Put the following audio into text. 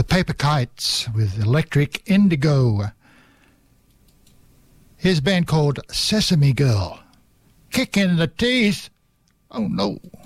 The Paper Kites with Electric Indigo. Here's a band called Sesame Girl. Kick in the teeth. Oh no.